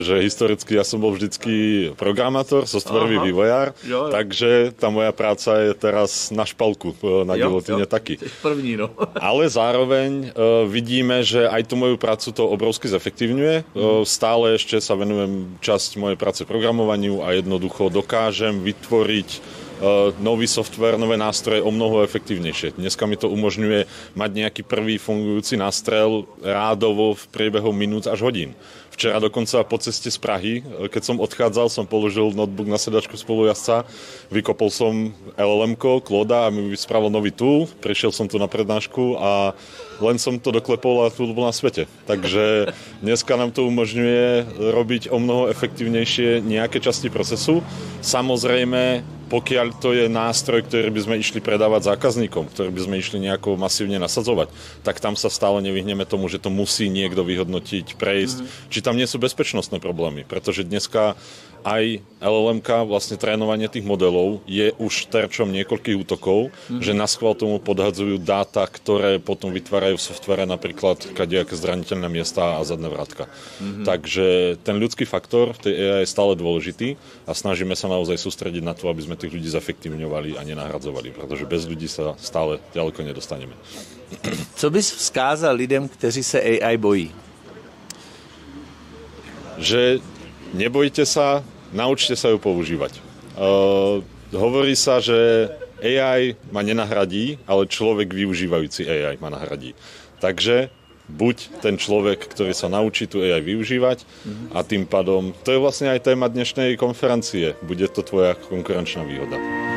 že historicky ja som bol vždycky programátor, softwarový vývojár, takže tá moja práca je teraz na špalku, na gilotine taky. První, no. Ale zároveň vidíme, že aj tú moju prácu to obrovsky zefektívňuje. Stále ešte sa venujem časť mojej práce programovaniu a jednoducho dokážem vytvoriť nový software, nové nástroje o mnoho efektívnejšie. Dneska mi to umožňuje mať nejaký prvý fungujúci nástrel rádovo v priebehu minút až hodín. Včera dokonca po ceste z Prahy, keď som odchádzal, som položil notebook na sedačku spolujazca, vykopol som LLM-ko, Clauda a mi spravil nový tool, prišiel som tu na prednášku a len som to doklepol a tool bol na svete. Takže dneska nám to umožňuje robiť o mnoho efektívnejšie nejaké časti procesu. Samozrejme, pokiaľ to je nástroj, ktorý by sme išli predávať zákazníkom, ktorý by sme išli nejako masívne nasadzovať, tak tam sa stále nevyhneme tomu, že to musí niekto vyhodnotiť, prejsť. Či tam nie sú bezpečnostné problémy, pretože dneska aj LLM-ka, vlastne trénovanie tých modelov je už terčom niekoľkých útokov, že naschvál tomu podhadzujú dáta, ktoré potom vytvárajú v softvere napríklad kadejaké zraniteľné miesta a zadné vrátka. Takže ten ľudský faktor v tej AI je stále dôležitý a snažíme sa naozaj sústrediť na to, aby sme tých ľudí zefektívňovali a nenahradzovali, pretože bez ľudí sa stále ďaleko nedostaneme. Co bys vzkázal lidem, kteří se AI bojí? Že nebojte sa, naučte sa ju používať. Hovorí sa, že AI ma nenahradí, ale človek využívajúci AI ma nahradí. Takže buď ten človek, ktorý sa naučí tú AI využívať a tým pádom, to je vlastne aj téma dnešnej konferencie, bude to tvoja konkurenčná výhoda.